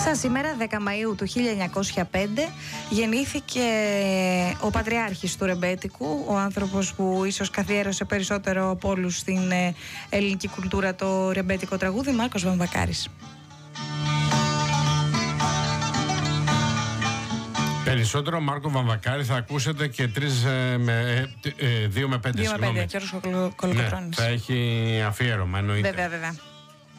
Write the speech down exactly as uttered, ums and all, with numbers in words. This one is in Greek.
Σαν σήμερα, δέκα Μαΐου του χίλια εννιακόσια πέντε, γεννήθηκε ο πατριάρχης του ρεμπέτικου, ο άνθρωπος που ίσως καθιέρωσε περισσότερο από όλους στην ελληνική κουλτούρα το ρεμπέτικο τραγούδι, Μάρκος Βαμβακάρης. Περισσότερο Μάρκο Βαμβακάρη θα ακούσετε και τρεις με, ε, δύο με πέντε. Δύο με πέντε, Γιώργος Κολοκοτρώνης. Ναι, θα έχει αφιέρωμα, εννοείται. Βέβαια, βέβαια.